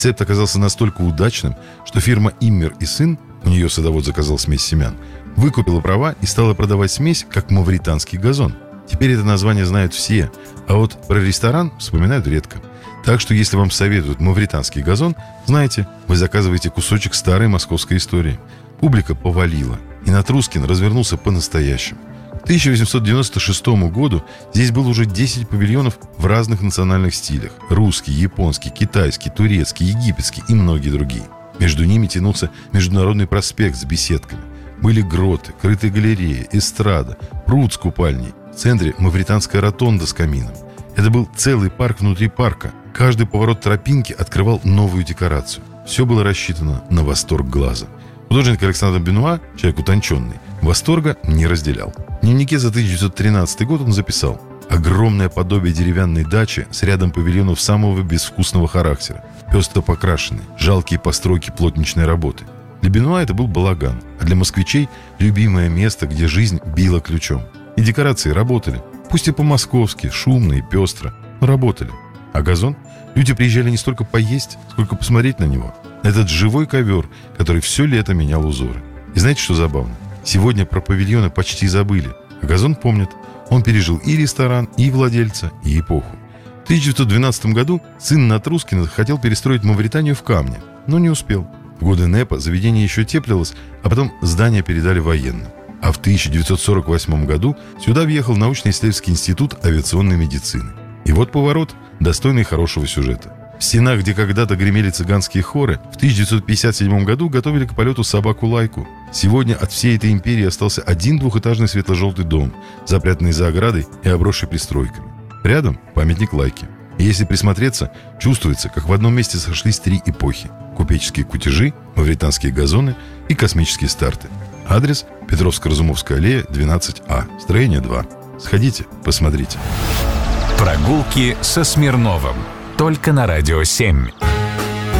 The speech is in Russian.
Рецепт оказался настолько удачным, что фирма «Иммер и сын», у нее садовод заказал смесь семян, выкупила права и стала продавать смесь как мавританский газон. Теперь это название знают все, а вот про ресторан вспоминают редко. Так что если вам советуют мавританский газон, знайте, вы заказываете кусочек старой московской истории. Публика повалила, и Натрускин развернулся по-настоящему. К 1896 году здесь было уже 10 павильонов в разных национальных стилях. Русский, японский, китайский, турецкий, египетский и многие другие. Между ними тянулся Международный проспект с беседками. Были гроты, крытые галереи, эстрада, пруд с купальней. В центре мавританская ротонда с камином. Это был целый парк внутри парка. Каждый поворот тропинки открывал новую декорацию. Все было рассчитано на восторг глаза. Художник Александр Бенуа, человек утонченный, восторга не разделял. В дневнике за 1913 год он записал: огромное подобие деревянной дачи с рядом павильонов самого безвкусного характера, пестро покрашенные, жалкие постройки плотничной работы. Для Бенуа это был балаган, а для москвичей любимое место, где жизнь била ключом. И декорации работали, пусть и по-московски, шумно и пестро, но работали. А газон? Люди приезжали не столько поесть, сколько посмотреть на него. Этот живой ковер, который все лето менял узоры. И знаете, что забавно? Сегодня про павильоны почти забыли, а газон помнят. Он пережил и ресторан, и владельца, и эпоху. В 1912 году сын Натрускина хотел перестроить Мавританию в камне, но не успел. В годы НЭПа заведение еще теплилось, а потом здание передали военным. А в 1948 году сюда въехал научно-исследовательский институт авиационной медицины. И вот поворот, достойный хорошего сюжета. В стенах, где когда-то гремели цыганские хоры, в 1957 году готовили к полету собаку-лайку. Сегодня от всей этой империи остался один двухэтажный светло-желтый дом, запрятанный за оградой и обросший пристройками. Рядом памятник Лайке. И если присмотреться, чувствуется, как в одном месте сошлись три эпохи: купеческие кутежи, мавританские газоны и космические старты. Адрес: Петровско-Разумовская аллея, 12А, строение 2. Сходите, посмотрите. Прогулки со Смирновым. Только на Радио 7.